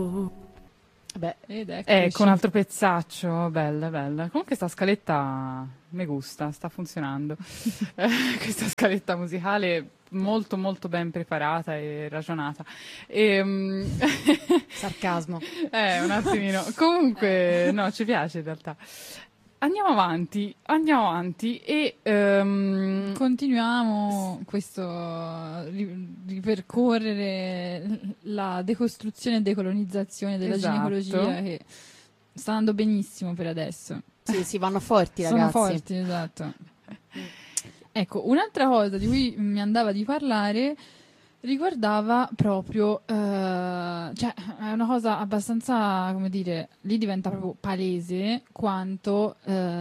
Beh, ecco un altro pezzaccio, bella, bella. Comunque sta scaletta mi gusta, sta funzionando. Questa scaletta musicale molto molto ben preparata e ragionata. Sarcasmo. Un attimino. Comunque, no, ci piace in realtà. Andiamo avanti e continuiamo questo ripercorrere la decostruzione e decolonizzazione della ginecologia, che sta andando benissimo per adesso. Sì, vanno forti, ragazzi. Sono forti, esatto. Ecco, un'altra cosa di cui mi andava di parlare riguardava proprio, cioè è una cosa abbastanza, come dire, lì diventa proprio palese quanto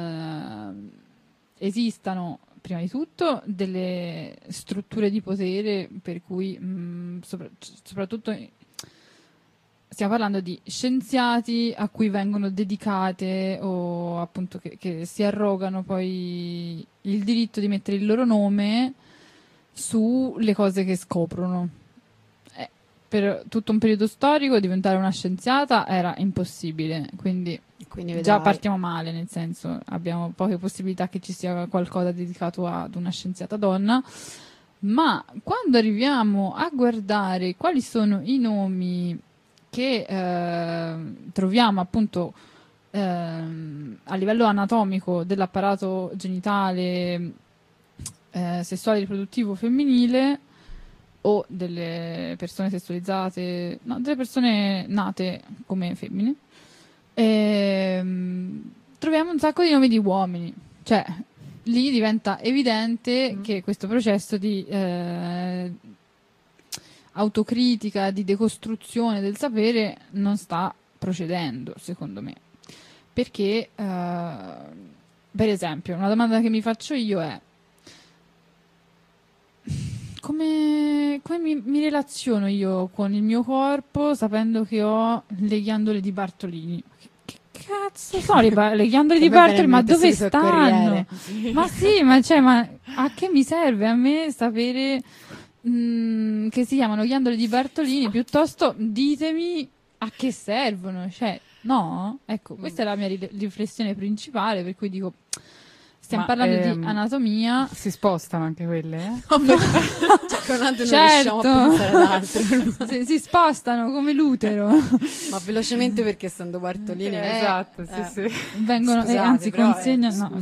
esistano prima di tutto delle strutture di potere per cui soprattutto stiamo parlando di scienziati a cui vengono dedicate o appunto che si arrogano poi il diritto di mettere il loro nome sulle cose che scoprono. Per tutto un periodo storico diventare una scienziata era impossibile, quindi già partiamo male, nel senso abbiamo poche possibilità che ci sia qualcosa dedicato ad una scienziata donna, ma quando arriviamo a guardare quali sono i nomi che troviamo appunto a livello anatomico dell'apparato genitale sessuale riproduttivo femminile o delle persone sessualizzate, no, delle persone nate come femmine, troviamo un sacco di nomi di uomini, cioè lì diventa evidente che questo processo di autocritica, di decostruzione del sapere non sta procedendo, secondo me, perché per esempio una domanda che mi faccio io è: come mi relaziono io con il mio corpo sapendo che ho le ghiandole di Bartolini? Che cazzo sono le ghiandole di Bartolini? Ma dove stanno? Ma sì, ma a che mi serve a me sapere che si chiamano ghiandole di Bartolini? Piuttosto ditemi a che servono, cioè no? Ecco, questa è la mia riflessione principale, per cui dico, stiamo parlando di anatomia. Si spostano anche quelle, certo. Non riusciamo a pensare si spostano come l'utero. Ma velocemente, perché essendo Bartolini esatto, sì. Vengono, scusate, anzi consegnano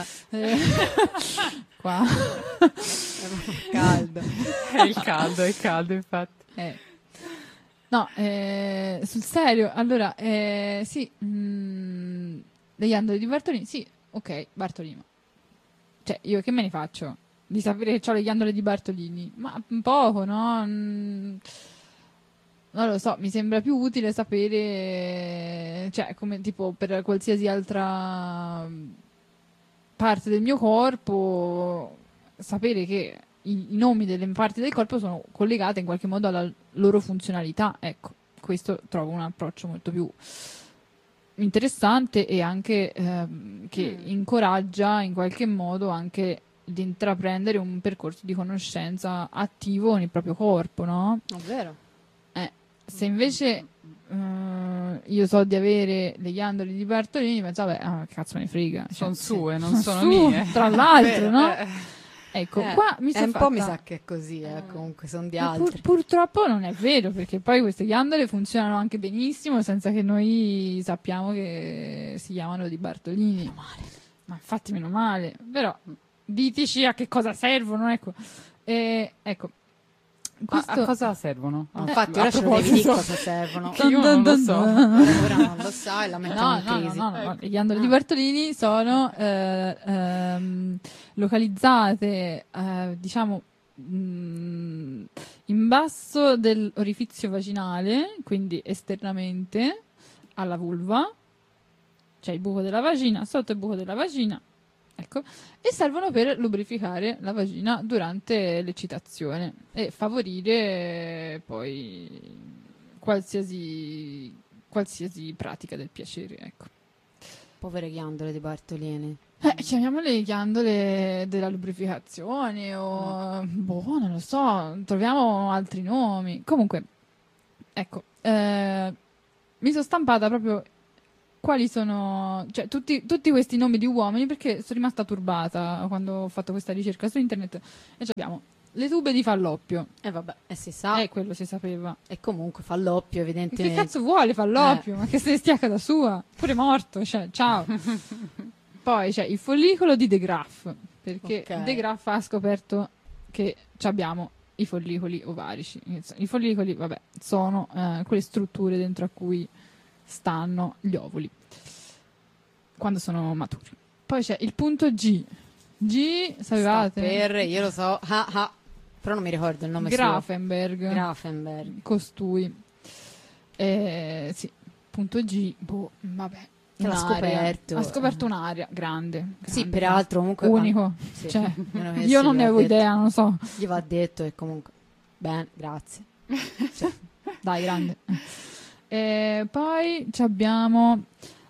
qua caldo. È caldo infatti. No, sul serio, allora sì, le ghiandole di Bartolini, sì, ok, Bartolino. Cioè, io che me ne faccio di sapere che ho le ghiandole di Bartolini? Ma un poco, no? Non lo so, mi sembra più utile sapere, cioè, come tipo per qualsiasi altra parte del mio corpo, sapere che i nomi delle parti del corpo sono collegate in qualche modo alla loro funzionalità. Ecco, questo trovo un approccio molto più interessante e anche che incoraggia in qualche modo anche di intraprendere un percorso di conoscenza attivo con il proprio corpo, no? È vero. Se invece io so di avere le ghiandole di Bartolini, penso, vabbè, che cazzo me ne frega. Sono sue, non sono mie. Tra l'altro, no? Ecco, qua mi un po' mi sa che è così, comunque sono di altri. Purtroppo non è vero, perché poi queste ghiandole funzionano anche benissimo senza che noi sappiamo che si chiamano di Bartolini. Meno male. Ma infatti meno male. Però diteci a che cosa servono, ecco. Ecco. A cosa servono? Infatti ora ce lo devi dire cosa servono. Io non lo so. Ora non lo so e la mettiamo in crisi. No. Le ghiandole di Bartolini sono localizzate, diciamo, in basso dell'orifizio vaginale, quindi esternamente alla vulva, cioè il buco della vagina, sotto il buco della vagina, ecco, e servono per lubrificare la vagina durante l'eccitazione e favorire poi qualsiasi pratica del piacere, ecco. Povere ghiandole di Bartolini. Chiamiamole ghiandole della lubrificazione o non lo so, troviamo altri nomi. Comunque, ecco, mi sono stampata proprio quali sono, cioè tutti questi nomi di uomini, perché sono rimasta turbata quando ho fatto questa ricerca su internet, e abbiamo le tube di Falloppio. Vabbè, si sa. Quello si sapeva. E comunque Falloppio, E evidentemente. che cazzo vuole Falloppio? Ma che se ne stia a casa sua? Pure morto, cioè, ciao. Poi c'è il follicolo di De Graaf, perché Ok. De Graaf ha scoperto che abbiamo i follicoli ovarici. I follicoli, vabbè, sono quelle strutture dentro a cui stanno gli ovuli quando sono maturi. Poi c'è il punto G. G, sapevate? Io lo so. Però non mi ricordo il nome Grafenberg. suo. Grafenberg. Costui. Sì, punto G, vabbè. Che l'ha scoperto. Ha scoperto un'area grande. Sì, peraltro comunque unico. sì, Cioè, uno che io sì, non ne gli ha avevo detto- idea, non lo so. Gli va detto e comunque bene, grazie. Dai, grande. E poi abbiamo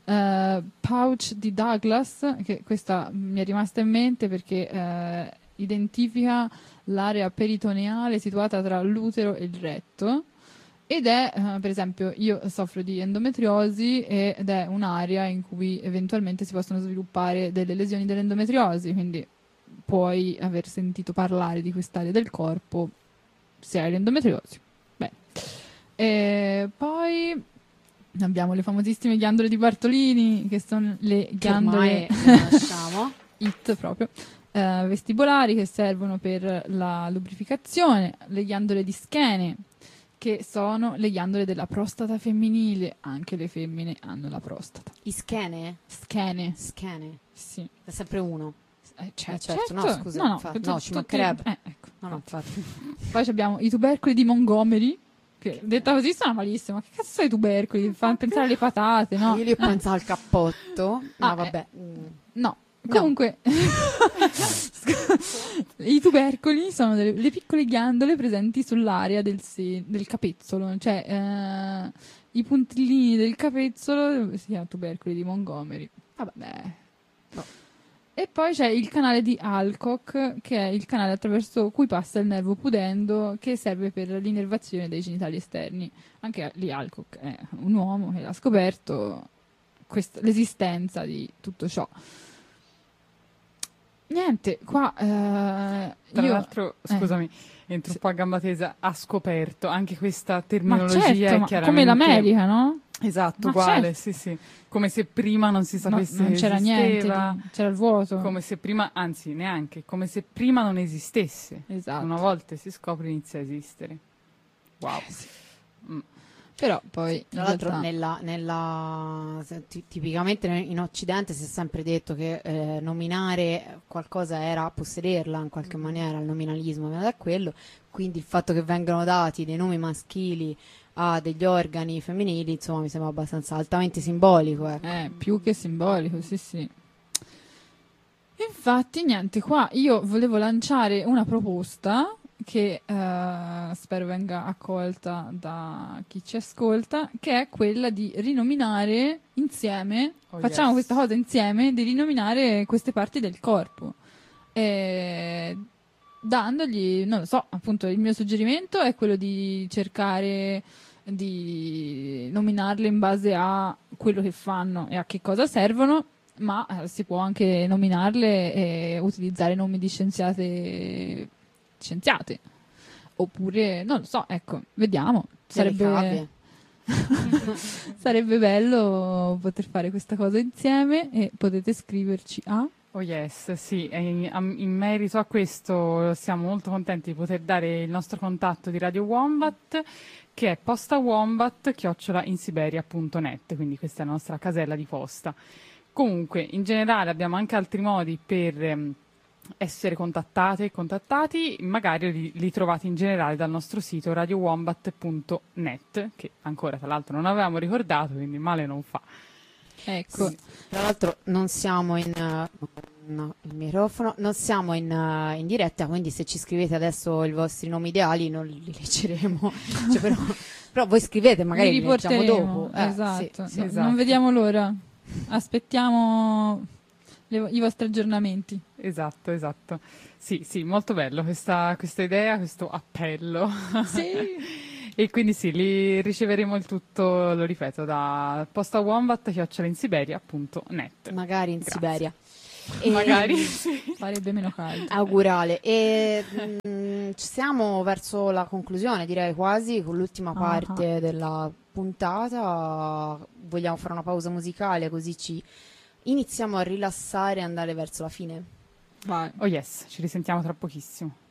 Pouch di Douglas, che questa mi è rimasta in mente perché identifica l'area peritoneale situata tra l'utero e il retto, ed è, per esempio, io soffro di endometriosi ed è un'area in cui eventualmente si possono sviluppare delle lesioni dell'endometriosi, quindi puoi aver sentito parlare di quest'area del corpo se hai l'endometriosi. Bene. E poi abbiamo le famosissime ghiandole di Bartolini, che sono le ghiandole Ormai le conosciamo. IT proprio, vestibolari, che servono per la lubrificazione, le ghiandole di Skene, che sono le ghiandole della prostata femminile. Anche le femmine hanno la prostata. Ischene? Skene, Schene. sì. È sempre uno. Certo. No, scusa, No, infatti, no, ci mancherebbe. ecco. No, infatti. Poi abbiamo i tubercoli di Montgomery, che detta così sono malissimo. Ma che cazzo sono i tubercoli? Fanno pensare alle patate, no? Io li ho pensato al cappotto, ma Ah, vabbè. No. No. Comunque, i tubercoli sono le piccole ghiandole presenti sull'area del capezzolo, cioè i puntillini del capezzolo si chiamano tubercoli di Montgomery. Vabbè. No. E poi c'è il canale di Alcock, che è il canale attraverso cui passa il nervo pudendo, che serve per l'innervazione dei genitali esterni. Anche lì Alcock è un uomo che ha scoperto l'esistenza di tutto ciò. Niente, qua Tra l'altro, scusami, entro un po' a gamba tesa, ha scoperto anche questa terminologia. Ma certo, è ma chiaramente come l'America, no? Esatto, Ma uguale, certo. sì. Come se prima non si sapesse Non c'era niente, esisteva, c'era il vuoto. come se prima, anzi neanche, come se prima non esistesse. Esatto. Una volta si scopre inizia a esistere. Wow. Però poi Tra in l'altro realtà, tipicamente in Occidente si è sempre detto che nominare qualcosa era possederla in qualche maniera, il nominalismo viene da quello, quindi il fatto che vengano dati dei nomi maschili a degli organi femminili, insomma, mi sembra abbastanza altamente simbolico. più che simbolico, sì. Infatti, niente, qua io volevo lanciare una proposta che spero venga accolta da chi ci ascolta, che è quella di rinominare insieme, facciamo yes. questa cosa insieme, di rinominare queste parti del corpo. Dandogli, non lo so, appunto il mio suggerimento è quello di cercare di nominarle in base a quello che fanno e a che cosa servono, ma si può anche nominarle e utilizzare nomi di scienziate, oppure non lo so, ecco, vediamo. Sarebbe bello poter fare questa cosa insieme, e potete scriverci a Oh yes, sì, e in merito a questo siamo molto contenti di poter dare il nostro contatto di Radio Wombat, che è postawombat@insiberia.net, quindi questa è la nostra casella di posta. Comunque, in generale abbiamo anche altri modi per essere contatti, magari li trovate in generale dal nostro sito radiowombat.net, che ancora tra l'altro non avevamo ricordato, quindi male non fa. ecco. Sì. Tra l'altro non siamo il microfono, non siamo in diretta, quindi se ci scrivete adesso i vostri nomi ideali non li leggeremo. Cioè, però voi scrivete, magari Li li leggiamo riporteremo, dopo. esatto. Sì, No, esatto. non vediamo l'ora, aspettiamo i vostri aggiornamenti. Esatto. Sì, molto bello questa idea, questo appello. Sì. E quindi sì, li riceveremo il tutto, lo ripeto, da postawombat@insiberia.net. Magari in Grazie. Siberia. Magari sì. Farebbe meno caldo. Augurale. E ci siamo verso la conclusione, direi quasi, con l'ultima parte della puntata. Vogliamo fare una pausa musicale così ci iniziamo a rilassare e andare verso la fine. Vai. Oh yes, ci risentiamo tra pochissimo.